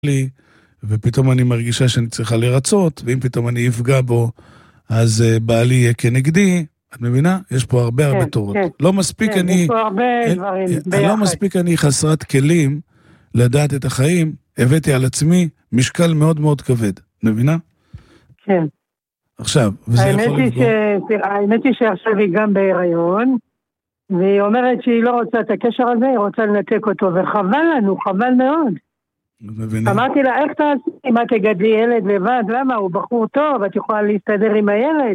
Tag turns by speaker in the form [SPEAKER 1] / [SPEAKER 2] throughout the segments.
[SPEAKER 1] לי, ופתאום אני מרגישה שאני צריכה לרצות, ואם פתאום אני אפגע בו, אז בעלי יהיה כנגדי. את מבינה? יש פה הרבה תורות. לא מספיק אני...
[SPEAKER 2] יש פה הרבה דברים ביחד.
[SPEAKER 1] לא מספיק אני חסרת כלים לדעת את החיים, הבאתי על עצמי משקל מאוד מאוד כבד. מבינה?
[SPEAKER 2] כן.
[SPEAKER 1] עכשיו, וזה יכול לפגוע.
[SPEAKER 2] האמת היא שעכשיו היא גם בהיריון, והיא אומרת שהיא לא רוצה את הקשר הזה, היא רוצה לנתק אותו, וחבל לנו, חבל מאוד. אמרתי לה, איך תעשי? מה תגדלי ילד לבד? למה? הוא בחור טוב, את יכולה להסתדר עם הילד.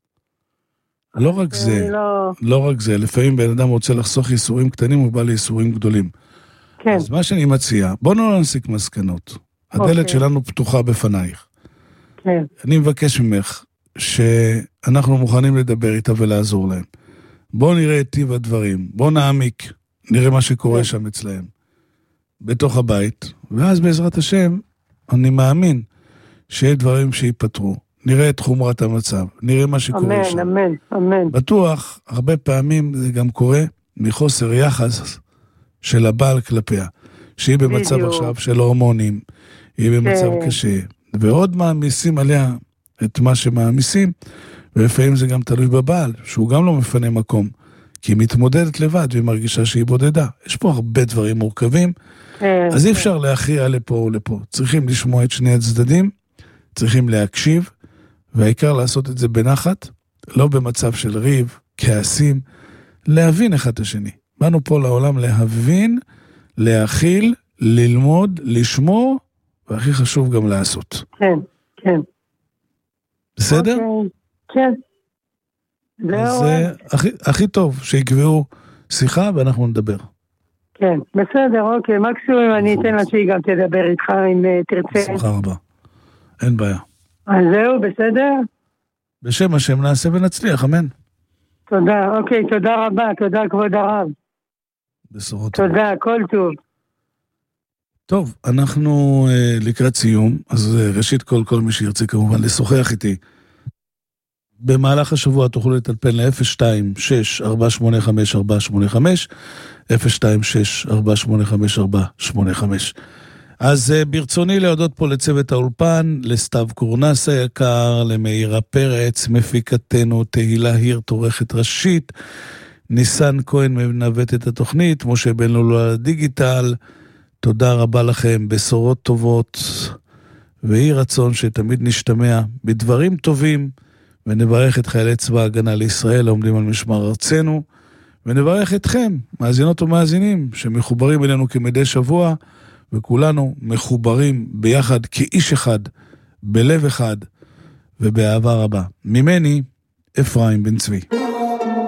[SPEAKER 1] לא רק זה, לא רק זה, לפעמים בן אדם רוצה לחסוך ייסורים קטנים, הוא בא לייסורים גדולים.
[SPEAKER 2] כן.
[SPEAKER 1] אז מה שאני מציע, בוא לא נסיק מסקנות. הדלת שלנו פתוחה בפנייך.
[SPEAKER 2] כן.
[SPEAKER 1] אני מבקש ממך שאנחנו מוכנים לדבר איתה ולעזור להם. בוא נראה את טיב הדברים, בוא נעמיק, נראה מה שקורה שם אצלהם, בתוך הבית, ואז בעזרת השם, אני מאמין שיהיה דברים שיפתרו. נראה את חומרת המצב, נראה מה שקורה שם.
[SPEAKER 2] אמן, אמן.
[SPEAKER 1] בטוח, הרבה פעמים זה גם קורה מחוסר יחס של הבעל כלפיה, שהיא במצב עכשיו של הורמונים, היא במצב קשה, ועוד מעמיסים עליה את מה שמעמיסים, ולפעמים זה גם תלוי בבעל, שהוא גם לא מפנה מקום, כי היא מתמודדת לבד והיא מרגישה שהיא בודדה. יש פה הרבה דברים מורכבים, אז אי אפשר להכריע לפה או לפה. צריכים לשמוע את שני הצדדים, צריכים להקשיב, והעיקר לעשות את זה בנחת, לא במצב של ריב, כעסים, להבין אחד את השני. באנו פה לעולם להבין, להכיל, ללמוד, לשמור, והכי חשוב גם לעשות.
[SPEAKER 2] כן, כן.
[SPEAKER 1] בסדר?
[SPEAKER 2] כן.
[SPEAKER 1] אז הכי טוב שיקבעו שיחה ואנחנו נדבר.
[SPEAKER 2] כן, בסדר, אוקיי. מקסימום אני אתן לה שהיא גם תדבר איתך אם תרצה.
[SPEAKER 1] שמחה רבה. אין בעיה.
[SPEAKER 2] אז זהו, בסדר?
[SPEAKER 1] בשם השם נעשה ונצליח, אמן.
[SPEAKER 2] תודה, אוקיי, תודה רבה, תודה כבוד הרב.
[SPEAKER 1] בשורות.
[SPEAKER 2] תודה, כל טוב.
[SPEAKER 1] טוב, אנחנו לקראת סיום, אז ראשית כל מי שירצה כמובן לשוחח איתי. במהלך השבוע תוכלו לטלפן ל-026-485-485, 026-485-485. אז ברצוני להודות פה לצוות האולפן, לסתיו קורנס היקר, למאירה פרץ, מפיקתנו, תהילה הירט, עורכת ראשית, ניסן כהן מנווט את התוכנית, משה בן לולו על הדיגיטל. תודה רבה לכם, בשורות טובות, ויהי רצון שתמיד נשתמע בדברים טובים, ונברך את חיילי צבא ההגנה לישראל העומדים על משמר ארצנו, ונברך אתכם, מאזינות ומאזינים, שמחוברים אלינו כמדי שבוע, וכולנו מחוברים ביחד כאיש אחד, בלב אחד, ובאהבה רבה. ממני, אפרים בן צבי.